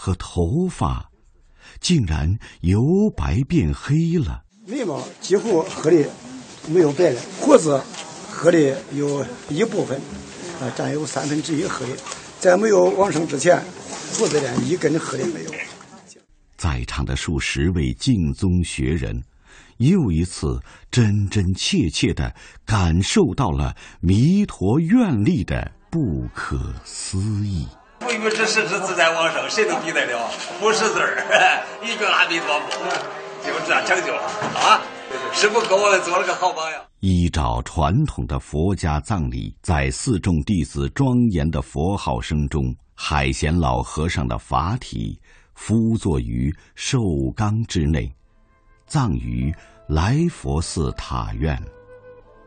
和头发竟然由白变黑了， 眉毛几乎黑的没有白了，胡子黑的有一部分，占有1/3黑的。在没有往生之前，胡子连一根黑的没有。 在场的数十位净宗学人，又一次真真切切地感受到了弥陀愿力的不可思议。 不与之实自在往生，谁能比得了？不识字儿，一个阿弥陀佛，就这样成就了啊！师父给我们做了个好榜样。 依照传统的佛家葬礼，在四众弟子庄严的佛号声中，海贤老和尚的法体敷坐于寿缸之内，葬于来佛寺塔院。